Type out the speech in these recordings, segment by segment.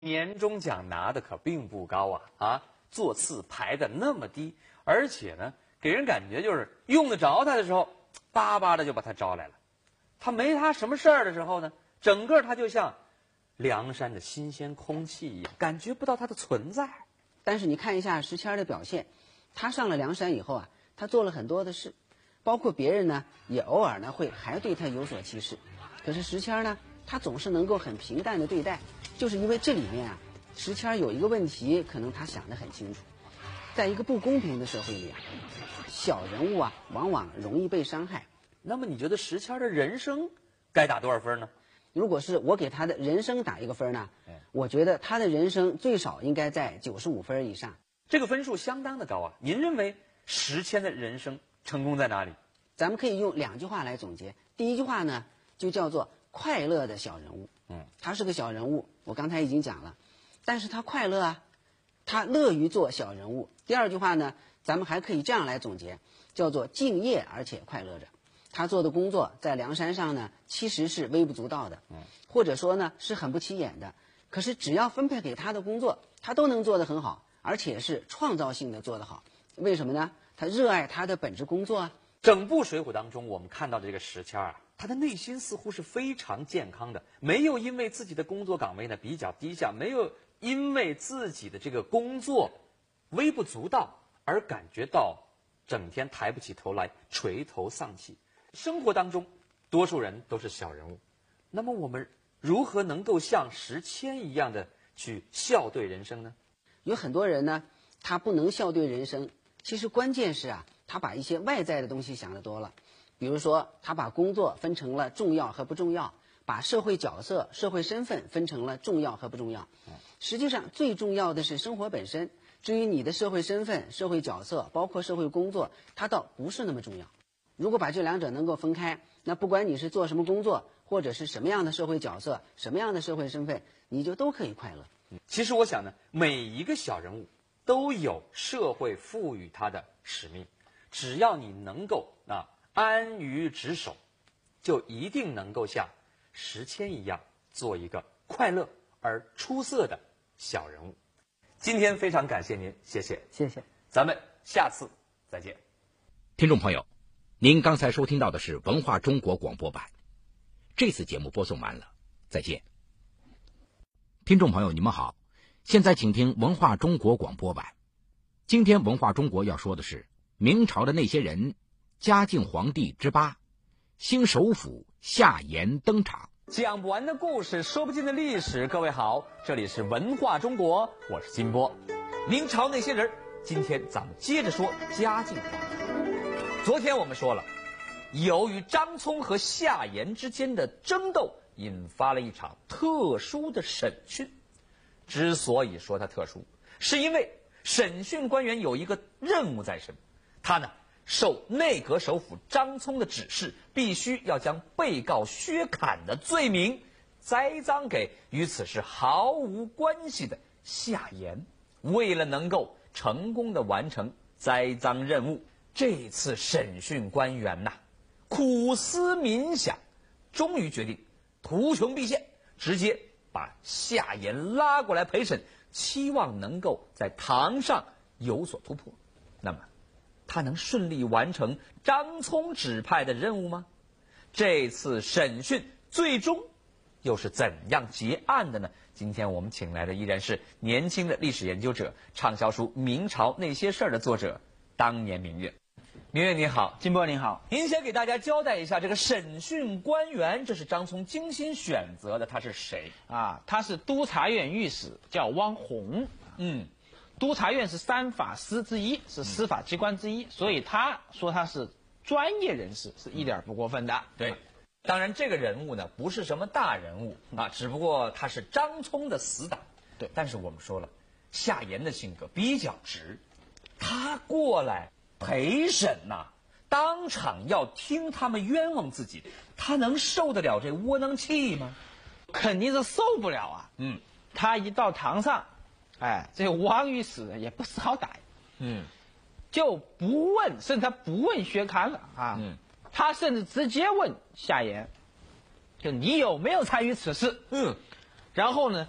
年终奖拿的可并不高啊，座次排的那么低，而且呢，给人感觉就是用得着他的时候，巴巴的就把他招来了。他没他什么事儿的时候呢，整个他就像梁山的新鲜空气一样，感觉不到他的存在。 但是你看一下石谦的表现，他上了梁山以后啊，他做了很多的事，包括别人呢也偶尔呢会还对他有所歧视，可是石谦呢，他总是能够很平淡的对待，就是因为这里面啊，石谦有一个问题，可能他想得很清楚，在一个不公平的社会里啊，小人物啊往往容易被伤害。 那么你觉得石谦的人生该打多少分呢？ 如果是我给他的人生打一个分呢，我觉得他的人生最少应该在95分以上。 这个分数相当的高啊！您认为石谦的人生成功在哪里？ 咱们可以用2句话来总结。第一句话呢，就叫做快乐的小人物。他是个小人物，我刚才已经讲了，但是他快乐啊，他乐于做小人物。第二句话呢，咱们还可以这样来总结，叫做敬业而且快乐着。他做的工作在梁山上呢，其实是微不足道的，或者说呢是很不起眼的。可是只要分配给他的工作，他都能做得很好，而且是创造性的做得好。为什么呢？他热爱他的本职工作啊。 整部《水浒》当中，我们看到的这个石谦啊，他的内心似乎是非常健康的，没有因为自己的工作岗位呢比较低下，没有因为自己的这个工作微不足道而感觉到整天抬不起头来，垂头丧气。生活当中，多数人都是小人物，那么我们如何能够像石谦一样的去笑对人生呢？ 有很多人呢，他不能笑对人生，其实关键是啊，他把一些外在的东西想得多了。比如说，他把工作分成了重要和不重要，把社会角色、社会身份分成了重要和不重要。实际上，最重要的是生活本身。至于你的社会身份、社会角色，包括社会工作，它倒不是那么重要。如果把这两者能够分开，那不管你是做什么工作，或者是什么样的社会角色、什么样的社会身份，你就都可以快乐。 其实我想呢，每一个小人物都有社会赋予他的使命，只要你能够安于职守，就一定能够像石谦一样做一个快乐而出色的小人物。今天非常感谢您，谢谢， 谢谢， 咱们下次再见。 听众朋友，您刚才收听到的是文化中国广播版，这次节目播送完了，再见。听众朋友，你们好，现在请听文化中国广播版。今天文化中国要说的是明朝的那些人，嘉靖皇帝之8，新首辅夏言登场。 讲不完的故事，说不尽的历史。各位好，这里是文化中国，我是金波。明朝那些人，今天咱们接着说嘉靖皇帝。昨天我们说了，由于张聪和夏言之间的争斗，引发了一场特殊的审讯。之所以说它特殊，是因为审讯官员有一个任务在身，他呢受内阁首辅张聪的指示，必须要将被告薛侃的罪名栽赃给与此事毫无关系的夏言。为了能够成功的完成栽赃任务，这次审讯官员苦思冥想，终于决定图穷匕见，直接把夏言拉过来陪审，期望能够在堂上有所突破。那么他能顺利完成张聪指派的任务吗？这次审讯最终又是怎样结案的呢？今天我们请来的依然是年轻的历史研究者，畅销书《明朝那些事儿》的作者当年明月。明月你好。 金波您好。 您先给大家交代一下这个审讯官员，这是张聪精心选择的，他是谁啊？他是督察院御史，叫汪洪。督察院是3法司之一，是司法机关之一，所以他说他是专业人士，是一点不过分的。 对，当然这个人物呢不是什么大人物只不过他是张聪的死党。 对， 但是我们说了，夏言的性格比较直，他过来陪审当场要听他们冤枉自己，他能受得了这窝囊气吗？ 肯定是受不了啊。他一到堂上，这个汪御史也不是好歹，就不问，甚至他不问薛侃了他甚至直接问夏言，就你有没有参与此事？然后呢，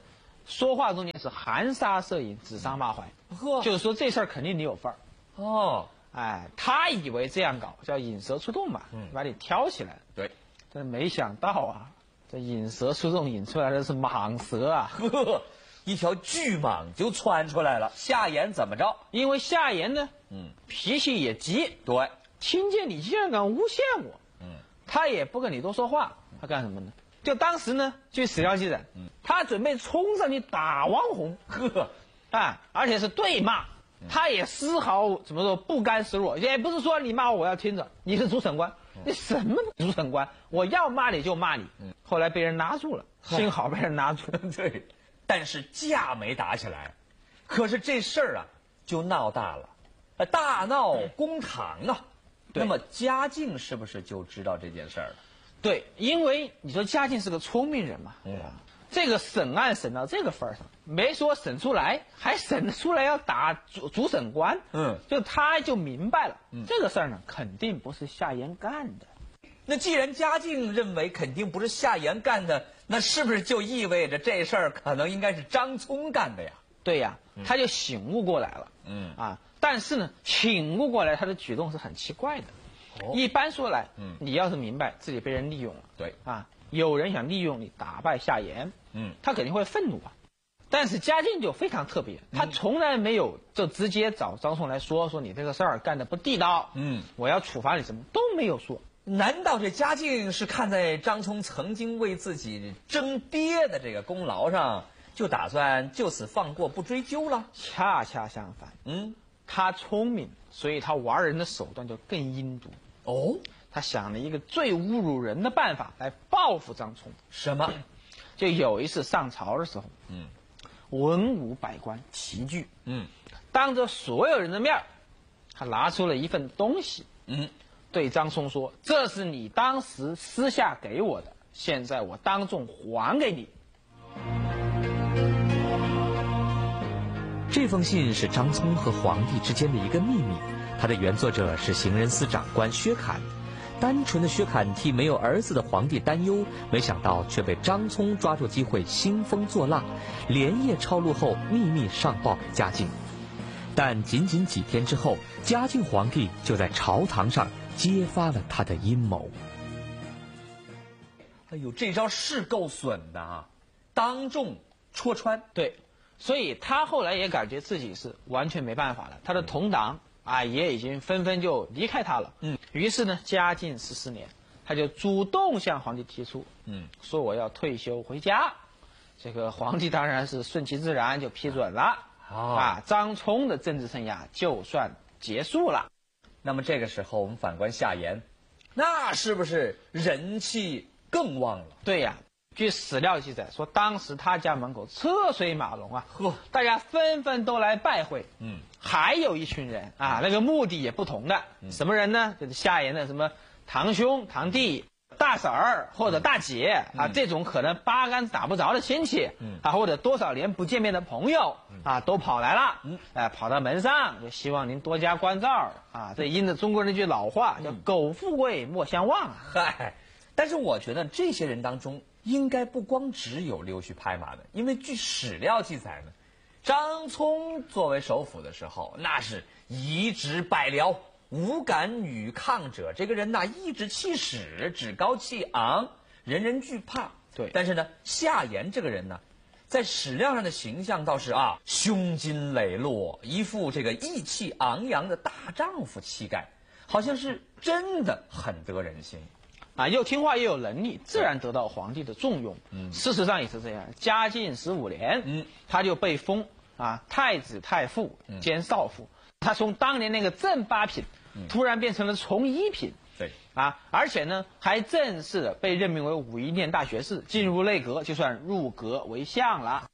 说话中间是含沙射影、指桑骂槐，就是说这事儿肯定你有份儿。 哦， 哎，他以为这样搞叫引蛇出洞嘛，把你挑起来。 对， 但是没想到啊，这引蛇出洞引出来的是蟒蛇啊， 一条巨蟒就窜出来了。夏言怎么着？ 因为夏言呢，脾气也急， 对， 听见你竟然敢诬陷我，他也不跟你多说话，他干什么呢？就当时呢，据史料记载，他准备冲上去打王宏，而且是对骂，他也丝毫怎么说不甘示弱，也不是说你骂我要听着，你是主审官，你什么主审官，我要骂你就骂你。后来被人拿住了，幸好被人拿住。 对，但是架没打起来，可是这事儿啊就闹大了，大闹公堂啊。那么嘉靖是不是就知道这件事儿了？ 对，因为你说嘉靖是个聪明人嘛，对吧？这个审案审到这个份儿上，没说审出来，还审得出来要打主审官，就他就明白了，这个事儿呢肯定不是夏言干的。 那既然嘉靖认为肯定不是夏言干的，那是不是就意味着这事儿可能应该是张聪干的呀？ 对呀，他就醒悟过来了，但是呢，醒悟过来他的举动是很奇怪的。一般说来，你要是明白自己被人利用了， 对啊，有人想利用你打败夏言，他肯定会愤怒啊。但是嘉靖就非常特别，他从来没有就直接找张聪来说你这个事儿干得不地道，我要处罚你什么都没有说。 难道这嘉靖是看在张聪曾经为自己争爹的这个功劳上，就打算就此放过不追究了？ 恰恰相反，他聪明，所以他玩人的手段就更阴毒。他想了一个最侮辱人的办法来报复张聪。 什么？ 就有一次上朝的时候，文武百官齐聚，当着所有人的面，他拿出了一份东西，对张聪说：“这是你当时私下给我的，现在我当众还给你。” 这封信是张聪和皇帝之间的一个秘密，它的原作者是行人司长官薛侃。单纯的薛侃替没有儿子的皇帝担忧，没想到却被张聪抓住机会兴风作浪，连夜抄录后秘密上报给嘉靖。但仅仅几天之后，嘉靖皇帝就在朝堂上揭发了他的阴谋。 哎呦，这招是够损的啊！当众戳穿。 对，所以他后来也感觉自己是完全没办法了，他的同党也已经纷纷就离开他了。于是呢，嘉靖14年，他就主动向皇帝提出，说我要退休回家。这个皇帝当然是顺其自然就批准了。张聪的政治生涯就算结束了。 那么这个时候我们反观夏言，那是不是人气更旺了？ 对呀，据史料记载说，当时他家门口车水马龙啊，大家纷纷都来拜会。还有一群人那个目的也不同的，什么人呢？就是夏言的什么堂兄、堂弟、大婶儿或者大姐这种可能八竿子打不着的亲戚或者多少年不见面的朋友都跑来了，跑到门上就希望您多加关照这因着中国人那句老话叫苟富贵莫相忘嗨，但是我觉得这些人当中应该不光只有溜须拍马的，因为据史料记载呢，张聪作为首辅的时候，那是一直百僚，无敢与抗者。这个人呐，颐指气使，趾高气昂，人人惧怕。 对， 但是呢，夏言这个人呢，在史料上的形象倒是胸襟磊落，一副这个义气昂扬的大丈夫气概，好像是真的很得人心。 又听话又有能力，自然得到皇帝的重用。事实上也是这样。嘉靖15年，他就被封太子太傅兼少傅。他从当年那个正八品，突然变成了从一品。 对而且呢，还正式的被任命为武义殿大学士，进入内阁，就算入阁为相了。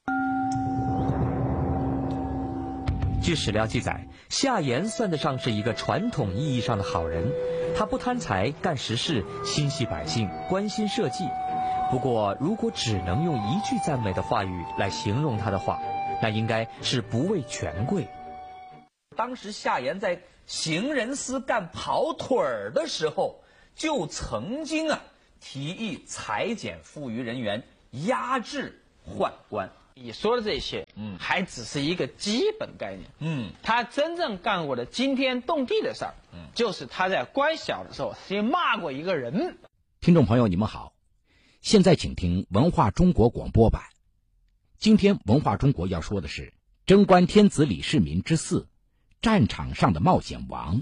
据史料记载，夏言算得上是一个传统意义上的好人。他不贪财，干实事，心系百姓，关心社稷。不过，如果只能用一句赞美的话语来形容他的话，那应该是不畏权贵。 当时夏言在行人司干跑腿儿的时候，就曾经提议裁减富余人员，压制宦官。 你说的这些，还只是一个基本概念。他真正干过的惊天动地的事儿，就是他在关小的时候先骂过一个人。 听众朋友，你们好，现在请听文化中国广播版。今天文化中国要说的是贞观天子李世民之4，战场上的冒险王。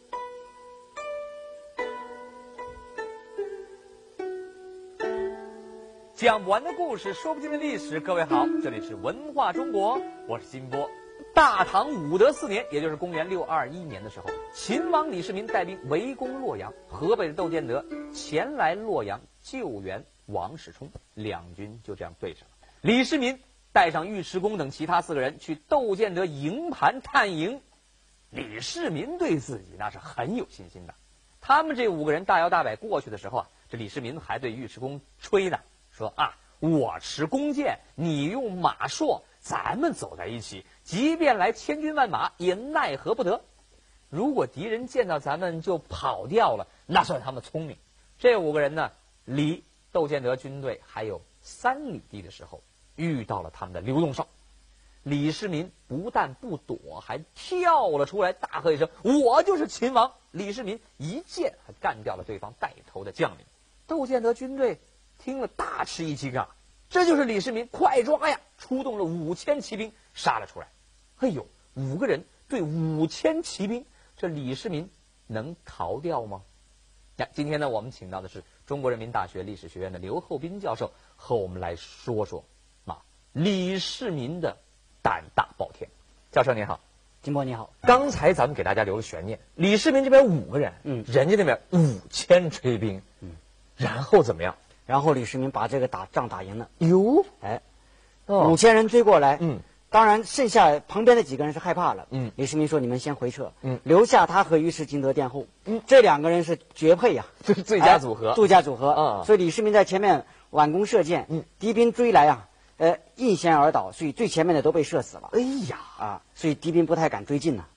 讲不完的故事，说不尽的历史。各位好，这里是文化中国，我是金波。大唐武德4年，也就是公元621年的时候，秦王李世民带兵围攻洛阳，河北的窦建德前来洛阳救援王世充，两军就这样对上了。李世民带上尉迟恭等其他4个人去窦建德营盘探营。李世民对自己那是很有信心的。他们这5个人大摇大摆过去的时候啊，这李世民还对尉迟恭吹呢，说啊，我持弓箭，你用马槊，咱们走在一起，即便来千军万马也奈何不得。如果敌人见到咱们就跑掉了，那算他们聪明。这5个人呢，离窦建德军队还有3里地的时候，遇到了他们的刘龙少。李世民不但不躲，还跳了出来，大喝一声：“我就是秦王！”李世民一剑还干掉了对方带头的将领。窦建德军队听了大吃一惊啊！这就是李世民，快抓呀！出动了5000骑兵杀了出来。哎呦，5个人对5000骑兵，这李世民能逃掉吗？今天呢，我们请到的是中国人民大学历史学院的刘厚斌教授，和我们来说说李世民的胆大包天。教授您好。 金波你好。 刚才咱们给大家留了悬念，李世民这边5个人，人家那边5000追兵，然后怎么样？ 然后李世民把这个仗打赢了。 哟 ，5000人追过来，当然剩下旁边的几个人是害怕了，李世民说你们先回撤，留下他和尉迟敬德殿后，这2个人是绝配呀， 这是最佳组合， 最佳组合。所以李世民在前面挽弓射箭，敌兵追来啊，应弦而倒，所以最前面的都被射死了。 哎呀， 所以敌兵不太敢追进呢。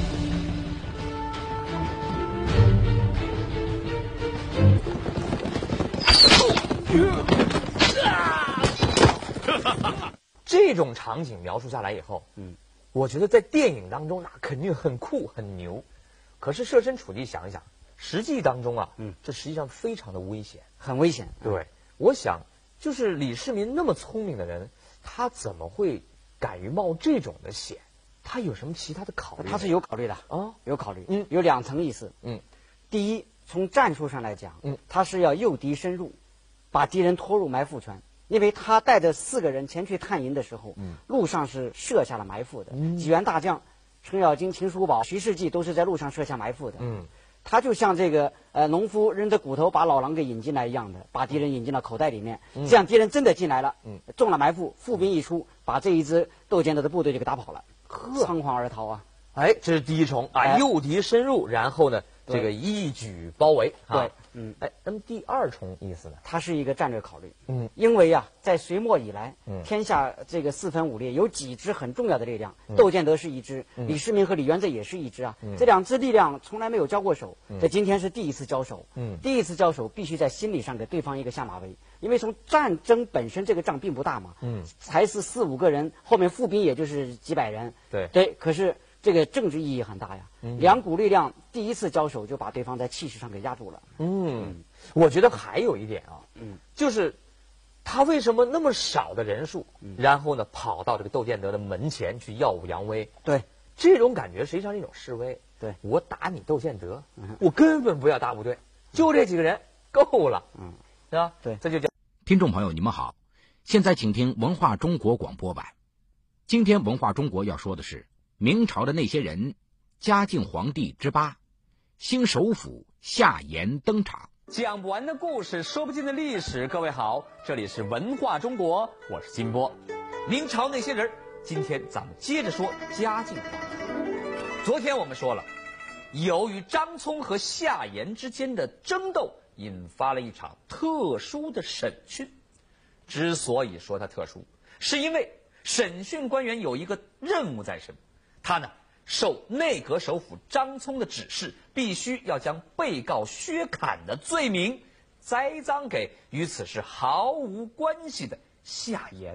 这种场景描述下来以后，我觉得在电影当中那肯定很酷很牛，可是设身处地想一想，实际当中啊，这实际上非常的危险， 很危险。 对，我想就是李世民那么聪明的人，他怎么会敢于冒这种的险？他有什么其他的考虑？ 他是有考虑的啊， 有考虑。有2层意思。第一，从战术上来讲，他是要诱敌深入，把敌人拖入埋伏圈。因为他带着4个人前去探营的时候，路上是设下了埋伏的。几员大将，程咬金、秦叔宝、徐世绩都是在路上设下埋伏的。他就像这个农夫扔着骨头把老狼给引进来一样的，把敌人引进了口袋里面。这样敌人真的进来了，中了埋伏，伏兵一出，把这一支窦建德的部队就给打跑了，仓皇而逃啊！ 哎，这是第一重啊，诱敌深入，然后呢，这个一举包围。 对， 那么第2重意思呢？ 它是一个战略考虑。因为啊，在隋末以来，天下这个4分5裂，有几支很重要的力量，窦建德是一支，李世民和李元贞也是一支啊。这2支力量从来没有交过手，在今天是第一次交手。第一次交手必须在心理上给对方一个下马威，因为从战争本身这个仗并不大嘛，才是4、5个人，后面伏兵也就是几百人。对，可是这个政治意义很大呀。2股力量第一次交手就把对方在气势上给压住了。 我觉得还有一点啊，就是他为什么那么少的人数，然后呢跑到这个窦建德的门前去耀武扬威？ 对， 这种感觉实际上是一种示威。 对， 我打你窦建德，我根本不要大部队，就这几个人够了。是吧？ 对， 这就叫。 听众朋友，你们好，现在请听文化中国广播版。今天文化中国要说的是明朝的那些人，嘉靖皇帝之8，新首辅夏言登场。 讲不完的故事，说不尽的历史。各位好，这里是文化中国，我是金波。明朝那些人，今天咱们接着说嘉靖皇帝。昨天我们说了，由于张聪和夏言之间的争斗，引发了一场特殊的审讯。之所以说它特殊，是因为审讯官员有一个任务在身，他呢受内阁首辅张聪的指示，必须要将被告薛侃的罪名栽赃给与此事毫无关系的夏言。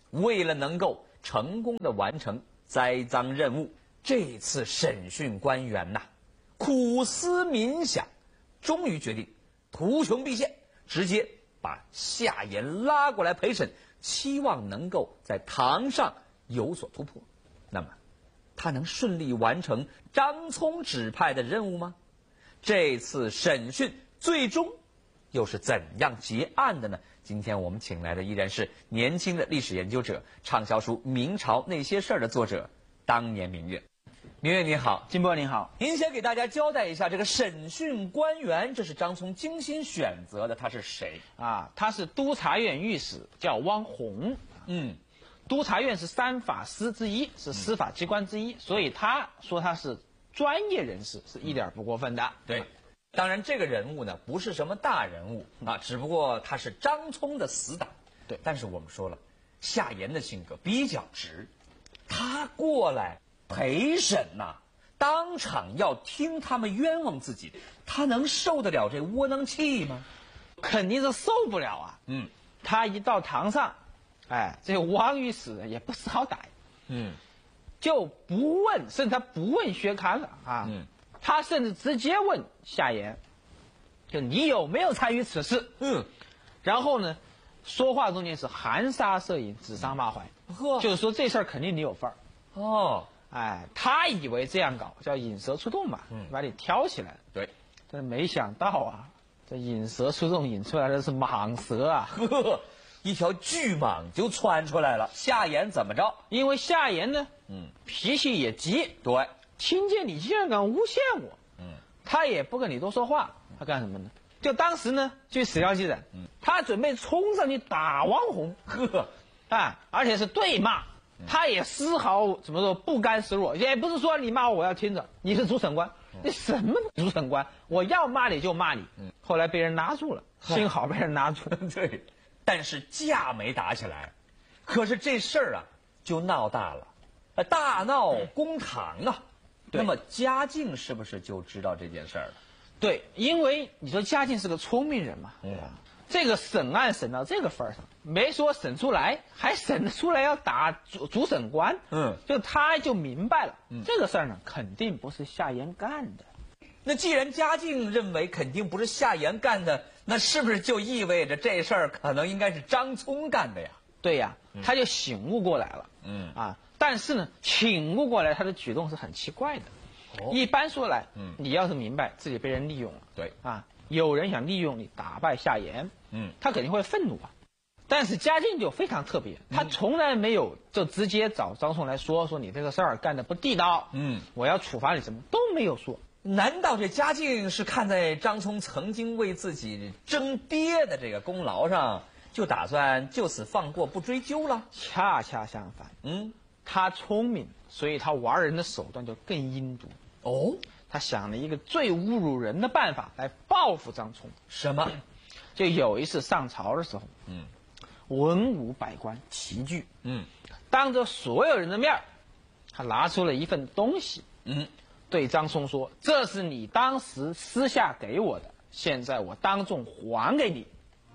为了能够成功的完成栽赃任务，这次审讯官员呐，苦思冥想，终于决定图穷匕见，直接把夏言拉过来陪审，期望能够在堂上有所突破。那么他能顺利完成张聪指派的任务吗？这次审讯最终又是怎样结案的呢？今天我们请来的依然是年轻的历史研究者，畅销书《明朝那些事儿》的作者当年明月。明月你好。 金波您好。 您先给大家交代一下这个审讯官员，这是张聪精心选择的，他是谁啊？他是督察院御史，叫汪洪。督察院是三法司之一，是司法机关之一，所以他说他是专业人士是一点不过分的。 对，当然这个人物呢不是什么大人物啊，只不过他是张聪的死党。 对， 但是我们说了，夏言的性格比较直，他过来陪审呐，当场要听他们冤枉自己，他能受得了这窝囊气吗？ 肯定是受不了啊。他一到堂上，这个王御史也不是好歹。就不问，甚至他不问薛堪了啊。他甚至直接问夏言，就你有没有参与此事？然后呢，说话中间是含沙射影，指桑骂槐，就是说这事儿肯定你有份儿。他以为这样搞叫引蛇出洞嘛，把你挑起来。 对， 但没想到啊，这引蛇出洞引出来的是蟒蛇啊， 一条巨蟒就窜出来了。夏言怎么着？ 因为夏言呢，脾气也急， 对， 听见你竟然敢诬陷我，他也不跟你多说话，他干什么呢？就当时呢，据史料记载，他准备冲上去打汪洪，而且是对骂。他也丝毫怎么说不甘示弱，也不是说你骂我要听着，你是主审官，你什么主审官，我要骂你就骂你。后来被人拿住了，幸好被人拿住。 对，但是架没打起来，可是这事儿啊就闹大了，大闹公堂啊。那么嘉靖是不是就知道这件事儿了？ 对，因为你说嘉靖是个聪明人嘛，对吧？这个审案审到这个份儿上，没说审出来，还审得出来要打主审官。就他就明白了，这个事儿呢，肯定不是夏言干的。 那既然嘉靖认为肯定不是夏言干的，那是不是就意味着这事儿可能应该是张聪干的呀？ 对呀，他就醒悟过来了。但是呢，醒悟过来他的举动是很奇怪的。一般说来，你要是明白自己被人利用了， 对啊，有人想利用你打败夏言，他肯定会愤怒啊。但是嘉靖就非常特别，他从来没有就直接找张聪来说你这个事儿干得不地道，我要处罚你什么都没有说。 难道这嘉靖是看在张聪曾经为自己争爹的这个功劳上，就打算就此放过不追究了？ 恰恰相反，他聪明，所以他玩人的手段就更阴毒。他想了一个最侮辱人的办法来报复张聪。 什么？ 就有一次上朝的时候，文武百官齐聚，当着所有人的面，他拿出了一份东西，对张聪说：“这是你当时私下给我的，现在我当众还给你。”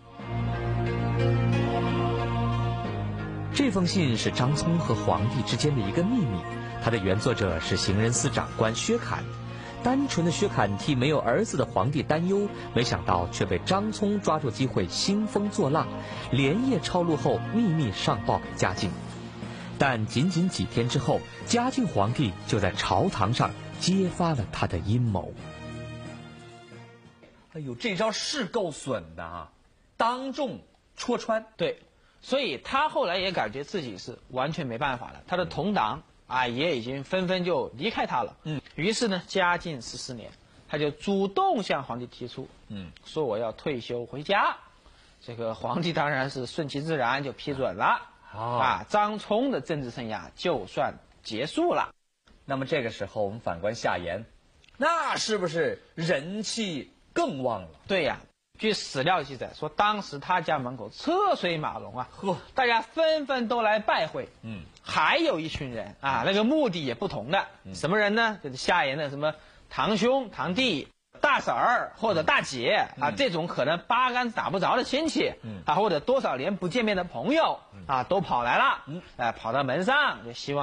这封信是张聪和皇帝之间的一个秘密，它的原作者是行人司长官薛侃。单纯的薛侃替没有儿子的皇帝担忧，没想到却被张聪抓住机会兴风作浪，连夜抄录后秘密上报给嘉靖。但仅仅几天之后，嘉靖皇帝就在朝堂上揭发了他的阴谋。哎呦，这招是够损的啊！当众戳穿。 对，所以他后来也感觉自己是完全没办法了，他的同党也已经纷纷就离开他了。于是呢，嘉靖14年，他就主动向皇帝提出，说我要退休回家。这个皇帝当然是顺其自然就批准了。张聪的政治生涯就算结束了。 那么这个时候我们反观夏言，那是不是人气更旺了？ 对呀，据史料记载说，当时他家门口车水马龙啊，大家纷纷都来拜会。还有一群人那个目的也不同的，什么人呢？就是夏言的什么堂兄堂弟， 大婶儿或者大姐啊，这种可能八竿子打不着的亲戚，啊，或者多少年不见面的朋友啊，都跑来了，跑到门上就希望。